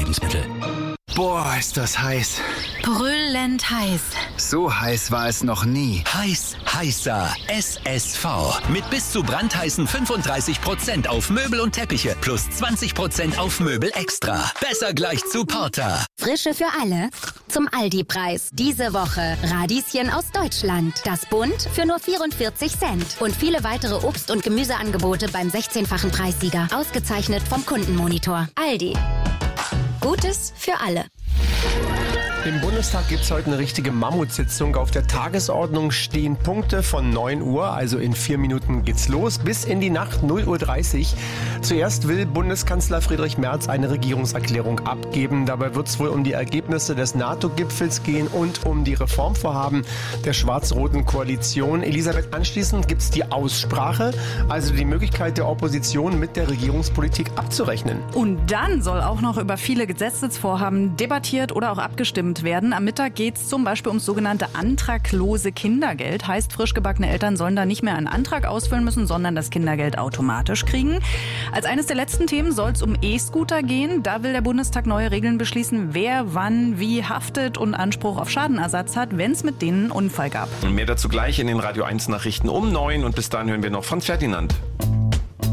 Nahrungsergänzungsmittel. Boah, ist das heiß. Brüllend heiß. So heiß war es noch nie. Heißer SSV. Mit bis zu brandheißen 35% auf Möbel und Teppiche plus 20% auf Möbel extra. Besser gleich zu Porter. Frische für alle zum Aldi-Preis. Diese Woche Radieschen aus Deutschland. Das Bund für nur 44 Cent. Und viele weitere Obst- und Gemüseangebote beim 16-fachen Preissieger. Ausgezeichnet vom Kundenmonitor. Aldi. Gutes für alle. Im Bundestag gibt es heute eine richtige Mammutsitzung. Auf der Tagesordnung stehen Punkte von 9 Uhr, also in 4 Minuten geht's los, bis in die Nacht 0:30 Uhr. Zuerst will Bundeskanzler Friedrich Merz eine Regierungserklärung abgeben. Dabei wird es wohl um die Ergebnisse des NATO-Gipfels gehen und um die Reformvorhaben der schwarz-roten Koalition. Elisabeth, anschließend gibt es die Aussprache, also die Möglichkeit der Opposition mit der Regierungspolitik abzurechnen. Und dann soll auch noch über viele Gesetzesvorhaben debattiert oder auch abgestimmt werden. Am Mittag geht es zum Beispiel ums sogenannte antraglose Kindergeld. Heißt, frisch gebackene Eltern sollen da nicht mehr einen Antrag ausfüllen müssen, sondern das Kindergeld automatisch kriegen. Als eines der letzten Themen soll es um E-Scooter gehen. Da will der Bundestag neue Regeln beschließen, wer wann wie haftet und Anspruch auf Schadenersatz hat, wenn es mit denen einen Unfall gab. Mehr dazu gleich in den Radio 1 Nachrichten um 9 und bis dahin hören wir noch Franz Ferdinand.